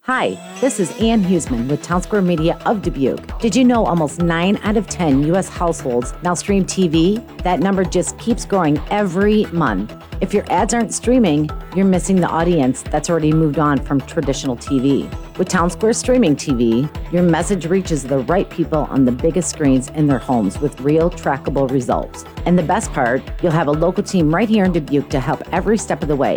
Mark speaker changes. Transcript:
Speaker 1: Hi, this is Ann Huseman with Townsquare Media of Dubuque. Did you know almost 9 out of 10 U.S. households now stream TV? That number just keeps growing every month. If your ads aren't streaming, you're missing the audience that's already moved on from traditional TV. With Townsquare Streaming TV, your message reaches the right people on the biggest screens in their homes with real trackable results. And the best part, you'll have a local team right here in Dubuque to help every step of the way.